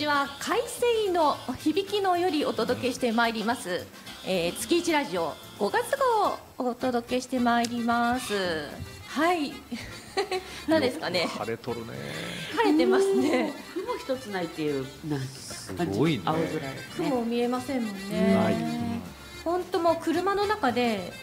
ちは。快晴の響きのよりお届けしてまいります、月一ラジオ5月号をお届けしてまいります。はい何ですかね。 晴れとるね。 晴れてますね。 雲一つないっていうなんかすごいね。 青空ですね。 雲見えませんもんね。 ない。 本当もう車の中で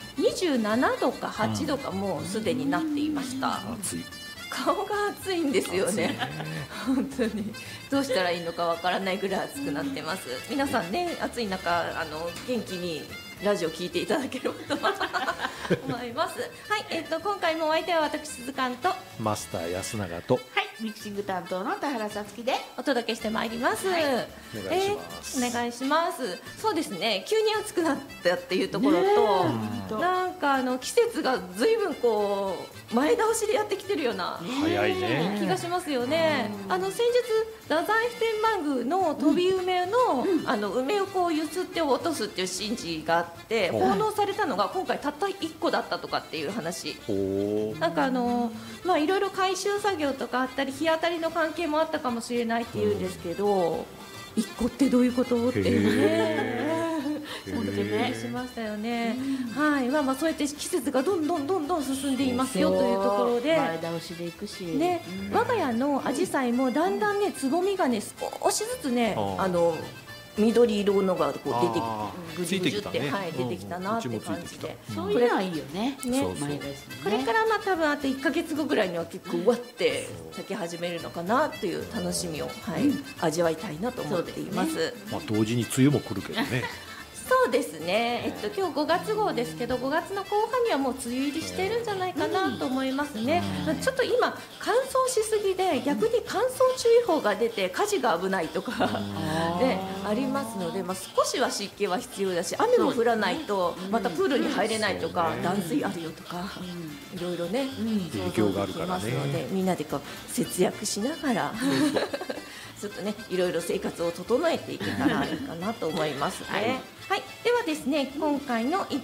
27度か8度かもうすでになっていました。 暑い。 顔が暑いんですよね。本当にどうしたらいいのかわからないぐらい暑くなってます。皆さんね、暑い中元気にラジオ聞いていただければと思います。はい、今回もお相手は私鈴鹿とマスター安永とはい、ミキシング担当の田原さつきでお届けしてまいります。 お願いします。 お願いします。そうですね。急に暑くなったっていうところと、なんか季節がずいぶんこう前倒しでやってきてるような早いね。 気がしますよね。先日太宰府天満宮の飛び梅の、梅をこうゆすって落とすっていう神事があって奉納されたのが今回たった1個だったとかっていう話。なんかいろいろ回収作業とかあったり日当たりの関係もあったかもしれないっていうんですけど、1個ってどういうことっていうね。本当にねしましたよね。はい、そうやって季節がどんどん進んでいますよというところで前倒しでいくしね、我が家の紫陽花もだんだんねつぼみがね少しずつね緑色のがこう出てきてぐじゅぐじゅって、はい、出てきたなって感じで、 そういうのはいいよね。 これから多分あと1ヶ月後ぐらいには結構わって咲き始めるのかなという楽しみを、味わいたいなと思っています。 同時に梅雨も来るけどね。 そうですね、今日5月号ですけど5月の後半にはもう梅雨入りしてるんじゃないかなと思いますね。ちょっと今乾燥しすぎで逆に乾燥注意報が出て火事が危ないとかでありますので、少しは湿気は必要だし雨も降らないとまたプールに入れないとか断水あるよとかいろいろね影響があるからね。 想像できますのでみんなでこう節約しながらちょっとねいろいろ生活を整えていけたらいいかなと思いますね。はい、ではですね今回の1